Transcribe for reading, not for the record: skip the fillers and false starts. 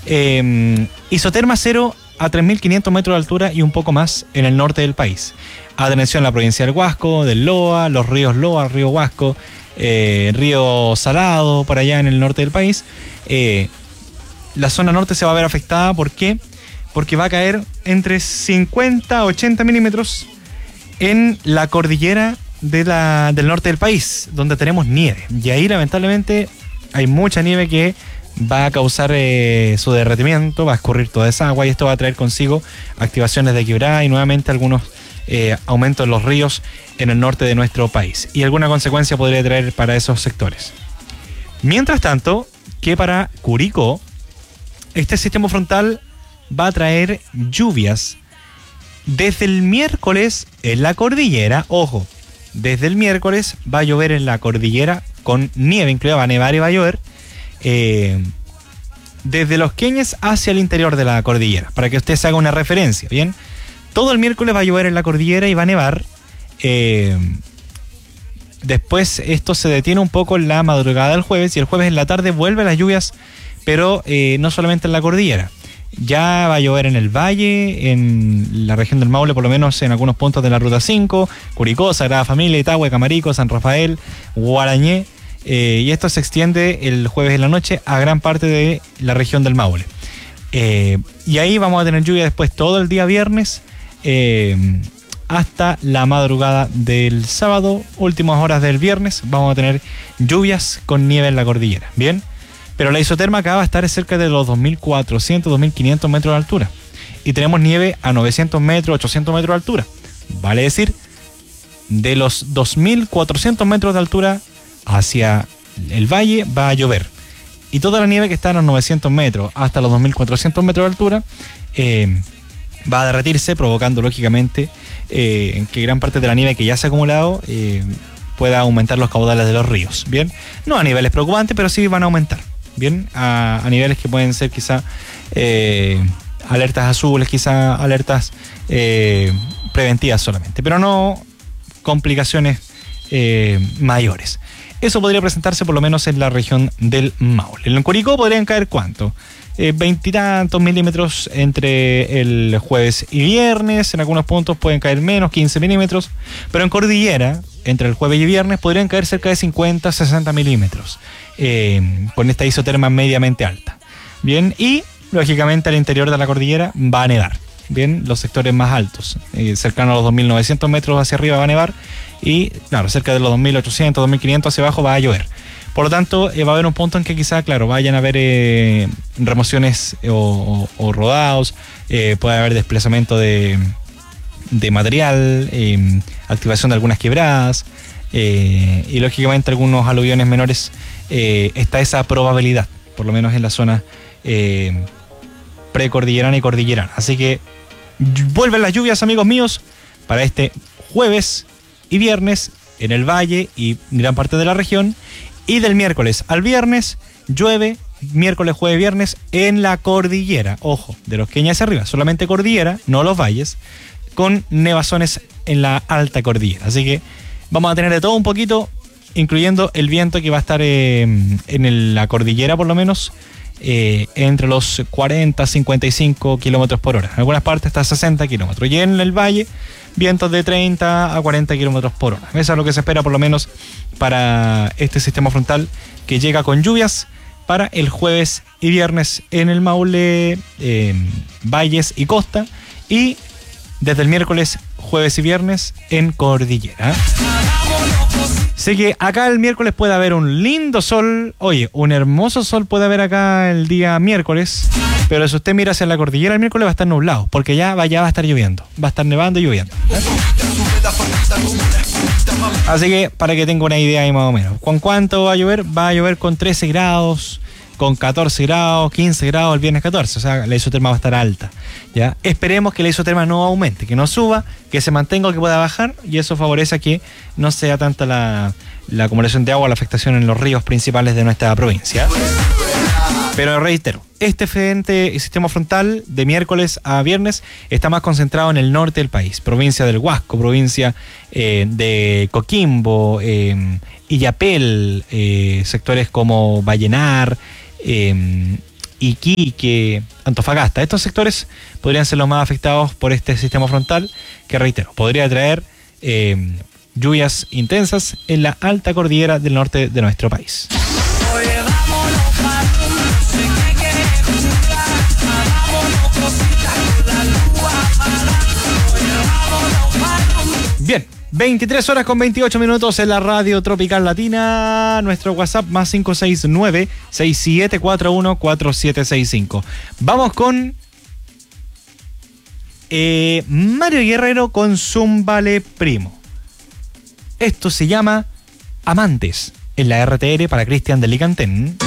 Isoterma 0 a 3.500 metros de altura y un poco más en el norte del país. Atención a la provincia del Huasco, del Loa, los ríos Loa, río Huasco, río Salado, por allá en el norte del país. La zona norte se va a ver afectada. ¿Por qué? Porque va a caer entre 50 a 80 milímetros en la cordillera del norte del país, donde tenemos nieve. Y ahí, lamentablemente, hay mucha nieve que va a causar su derretimiento, va a escurrir toda esa agua y esto va a traer consigo activaciones de quebrada y nuevamente algunos aumentos en los ríos en el norte de nuestro país. Y alguna consecuencia podría traer para esos sectores. Mientras tanto, que para Curicó, este sistema frontal va a traer lluvias desde el miércoles en la cordillera. Ojo, desde el miércoles va a llover en la cordillera con nieve incluida, va a nevar y va a llover desde Los Queñes hacia el interior de la cordillera, para que usted se haga una referencia, ¿bien? Todo el miércoles va a llover en la cordillera y va a nevar. Después esto se detiene un poco en la madrugada del jueves y el jueves en la tarde vuelven las lluvias, pero no solamente en la cordillera. Ya va a llover en el valle, en la región del Maule, por lo menos en algunos puntos de la Ruta 5, Curicó, Sagrada Familia, Itahue, Camarico, San Rafael, Guarañé, y esto se extiende el jueves en la noche a gran parte de la región del Maule. Y ahí vamos a tener lluvia después todo el día viernes, hasta la madrugada del sábado, últimas horas del viernes, vamos a tener lluvias con nieve en la cordillera, ¿bien? Pero la isoterma acá va a estar cerca de los 2.400, 2.500 metros de altura. Y tenemos nieve a 900 metros, 800 metros de altura. Vale decir, de los 2.400 metros de altura hacia el valle va a llover. Y toda la nieve que está a los 900 metros hasta los 2.400 metros de altura va a derretirse, provocando lógicamente que gran parte de la nieve que ya se ha acumulado pueda aumentar los caudales de los ríos. Bien, no a niveles preocupantes, pero sí van a aumentar. Bien, a niveles que pueden ser quizá alertas azules, quizá alertas preventivas solamente, pero no complicaciones mayores. Eso podría presentarse por lo menos en la región del Maule. En Curicó podrían caer ¿cuánto? 20 y tantos milímetros entre el jueves y viernes. En algunos puntos pueden caer menos, 15 milímetros. Pero en cordillera, entre el jueves y viernes, podrían caer cerca de 50, 60 milímetros. Con esta isoterma mediamente alta. Bien, y lógicamente al interior de la cordillera va a nevar. Bien, los sectores más altos, cercanos a los 2.900 metros hacia arriba va a nevar. Y claro, cerca de los 2.800, 2.500 hacia abajo va a llover. Por lo tanto, va a haber un punto en que quizá, claro, vayan a haber remociones o rodados, puede haber desplazamiento de material, activación de algunas quebradas, y lógicamente algunos aluviones menores. Está esa probabilidad, por lo menos en la zona precordillerana y cordillerana. Así que vuelven las lluvias, amigos míos, para este jueves y viernes en el valle y gran parte de la región. Y del miércoles al viernes llueve, miércoles, jueves, viernes en la cordillera. Ojo, de Los Queñes hacia arriba, solamente cordillera, no los valles, con nevazones en la alta cordillera. Así que vamos a tener de todo un poquito, incluyendo el viento que va a estar en la cordillera por lo menos, entre los 40 55 kilómetros por hora. En algunas partes hasta 60 kilómetros. Y en el valle, vientos de 30 a 40 kilómetros por hora. Eso es lo que se espera por lo menos para este sistema frontal que llega con lluvias para el jueves y viernes en el Maule, valles y costa, y desde el miércoles, jueves y viernes en cordillera. Así que acá el miércoles puede haber un lindo sol. Oye, un hermoso sol puede haber acá el día miércoles. Pero si usted mira hacia la cordillera, el miércoles va a estar nublado, porque ya va a estar lloviendo. Va a estar nevando y lloviendo. Así que para que tenga una idea ahí más o menos. ¿Con cuánto va a llover? Va a llover con 13 grados, con 14 grados, 15 grados el viernes 14. O sea, la isoterma va a estar alta, ¿ya? Esperemos que la isoterma no aumente, que no suba, que se mantenga o que pueda bajar, y eso favorece a que no sea tanta la acumulación de agua, la afectación en los ríos principales de nuestra provincia. Pero reitero, este frente y sistema frontal de miércoles a viernes está más concentrado en el norte del país, provincia del Huasco, provincia de Coquimbo, Illapel, sectores como Vallenar, Iquique, Antofagasta. Estos sectores podrían ser los más afectados por este sistema frontal que, reitero, podría traer lluvias intensas en la alta cordillera del norte de nuestro país. Bien, 23 horas con 28 minutos en la radio Tropical Latina. Nuestro WhatsApp más 569-6741-4765. Vamos con Mario Guerrero con Zúmbale Primo. Esto se llama Amantes en la RTR para Cristian de Licantén.